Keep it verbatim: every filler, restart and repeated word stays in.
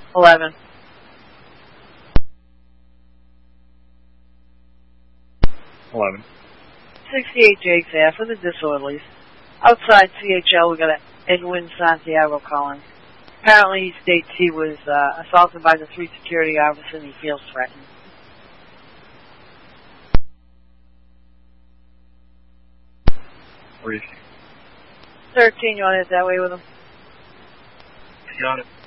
eleven. eleven. sixty-eight Jake's Ave for the disorderlies. Outside C H L, we got a Edwin Santiago calling. Apparently he states he was uh, assaulted by the three security officers and he feels threatened. Where is he? thirteen, you want to head that way with him? Got it.